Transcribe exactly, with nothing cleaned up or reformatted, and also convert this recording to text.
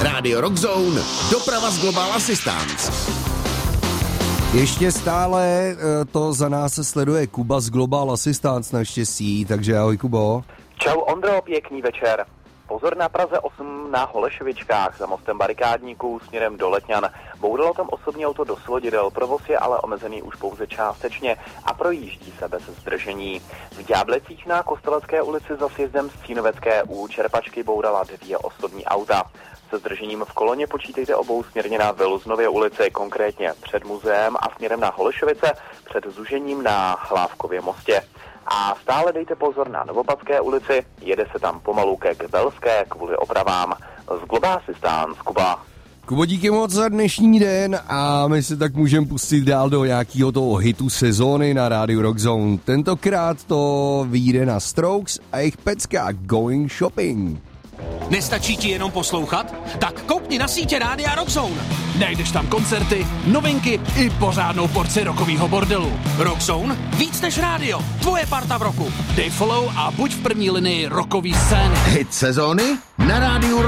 Radio Rockzone, doprava z Global Assistance. Ještě stále to za nás se sleduje Kuba z Global Assistance naštěstí, takže ahoj Kubo. Čau Ondro, pěkný večer. Pozor na Praze osm na Holešovičkách za mostem barikádníků směrem do Letňan. Bouralo tam osobní auto do svodidel, provoz je ale omezený už pouze částečně a projíždí se bez zdržení. V Ďáblecích na Kostelecké ulici za sjezdem z Cínovecké u Čerpačky bourala dvě osobní auta. Se zdržením v koloně počítejte obou směrně na Veluznově ulici, konkrétně před muzeem a směrem na Holešovice před zužením na Hlávkově mostě. A stále dejte pozor na Novopadské ulici, jede se tam pomalu ke Kbelské kvůli opravám. Z Global Assistance, Kuba. Kubo, díky moc za dnešní den a my se tak můžeme pustit dál do nějakého toho hitu sezóny na rádiu Rockzone. Tentokrát to vyjde na Strokes a jejich pecka Going Shopping. Nestačí ti jenom poslouchat? Tak koukni na sítě Rádia Rockzone. Najdeš tam koncerty, novinky i pořádnou porci rockovýho bordelu. Rockzone? Víc než rádio. Tvoje parta v roku. Dej follow a buď v první linii rockový scény. Hit sezóny na rádiu